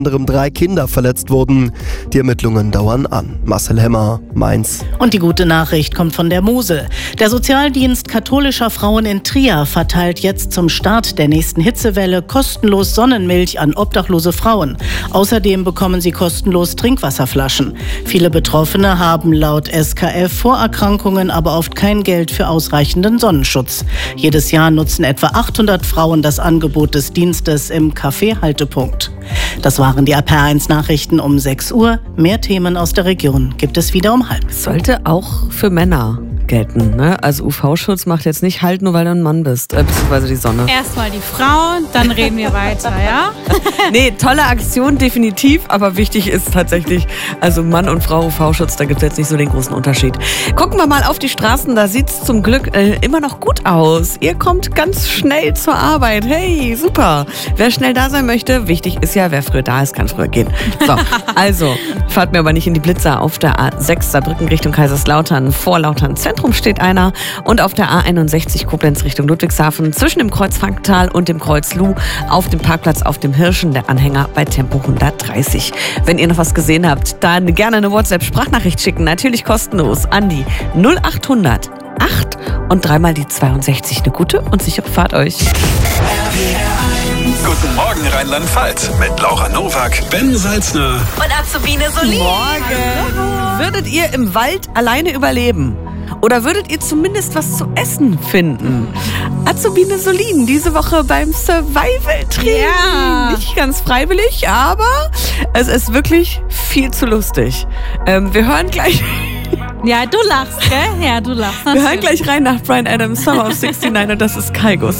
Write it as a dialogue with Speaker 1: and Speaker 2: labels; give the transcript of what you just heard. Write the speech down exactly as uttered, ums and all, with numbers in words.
Speaker 1: anderem drei Kinder verletzt wurden. Die Ermittlungen dauern an. Marcel Hemmer, Mainz.
Speaker 2: Und die gute Nachricht kommt von der Mosel. Der Sozialdienst katholischer Frauen in Trier verteilt jetzt zum Start der nächsten Hitzewelle kostenlos Sonnenmilch an obdachlose Frauen. Außerdem bekommen sie kostenlos Trinkwasserflaschen. Viele Betroffene haben laut S K F Vorerkrankungen, aber oft kein Geld für ausreichenden Sonnenschutz. Jedes Jahr nutzen etwa achthundert Frauen das Angebot des Dienstes im Café Haltepunkt. Das waren die A P R eins Nachrichten um sechs Uhr. Mehr Themen aus der Region gibt es wieder um halb.
Speaker 3: Sollte auch für Männer gelten, ne? Also U V-Schutz macht jetzt nicht Halt, nur weil du ein Mann bist, äh, beziehungsweise die Sonne.
Speaker 4: Erstmal die Frauen, dann reden wir weiter, ja?
Speaker 3: Nee, tolle Aktion, definitiv, aber wichtig ist tatsächlich, also Mann und Frau U V-Schutz, da gibt es jetzt nicht so den großen Unterschied. Gucken wir mal auf die Straßen, da sieht es zum Glück äh, immer noch gut aus. Ihr kommt ganz schnell zur Arbeit, hey, super. Wer schnell da sein möchte, wichtig ist ja, wer früher da ist, kann früher gehen. So, also, fahrt mir aber nicht in die Blitzer. Auf der A sechs Saarbrücken Richtung Kaiserslautern, vor Lautern Zentrum steht einer und auf der A einundsechzig Koblenz Richtung Ludwigshafen zwischen dem Kreuz Franktal und dem Kreuz Luh auf dem Parkplatz auf dem Hirschen der Anhänger bei Tempo hundertdreißig. Wenn ihr noch was gesehen habt, dann gerne eine WhatsApp-Sprachnachricht schicken, natürlich kostenlos an die null achthundert acht und dreimal die zweiundsechzig. Eine gute und sichere Fahrt euch.
Speaker 5: Guten Morgen Rheinland-Pfalz mit Laura Nowak, Ben Salzner
Speaker 6: und Azubine Solin.
Speaker 3: Morgen. Würdet ihr im Wald alleine überleben? Oder würdet ihr zumindest was zu essen finden? Azubine Solin, diese Woche beim Survival-Training.
Speaker 4: Ja.
Speaker 3: Nicht ganz freiwillig, aber es ist wirklich viel zu lustig. Ähm, wir hören gleich...
Speaker 4: Ja, du lachst, gell? Ja, du lachst.
Speaker 3: Wir hören gleich rein nach Bryan Adams, Summer of sixty-nine und das ist Kygo.